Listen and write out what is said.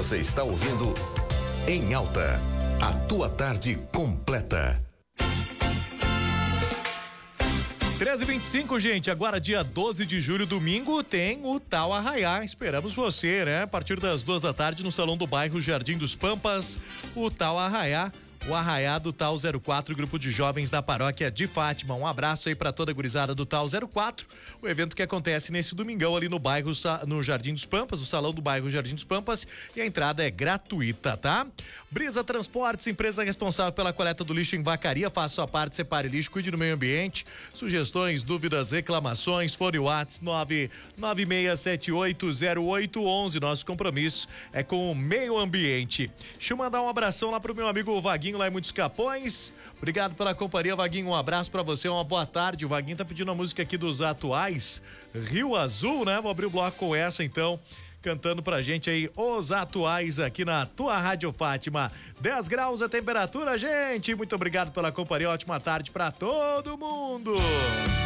Você está ouvindo Em Alta, a tua tarde completa. 13h25, gente. Agora, dia 12 de julho, domingo, tem o Tal Arraiá. Esperamos você, né? A partir das 2 da tarde, no Salão do Bairro Jardim dos Pampas, o Tal Arraiá. O Arraiá do Tal 04, grupo de jovens da paróquia de Fátima. Um abraço aí pra toda a gurizada do Tal 04. O evento que acontece nesse domingão ali no bairro, no Jardim dos Pampas, o Salão do Bairro Jardim dos Pampas, e a entrada é gratuita, tá? Brisa Transportes, empresa responsável pela coleta do lixo em Vacaria. Faça sua parte, separe lixo, cuide do meio ambiente. Sugestões, dúvidas, reclamações, fone WhatsApp 996780811. Nosso compromisso é com o meio ambiente. Deixa eu mandar um abração lá pro meu amigo Vaguinho, lá em Muitos Capões. Obrigado pela companhia, Vaguinho. Um abraço pra você, uma boa tarde. O Vaguinho tá pedindo a música aqui dos Atuais, Rio Azul, né? Vou abrir o bloco com essa, então, cantando pra gente aí os Atuais aqui na tua Rádio Fátima. 10 graus a temperatura, gente. Muito obrigado pela companhia. Ótima tarde pra todo mundo.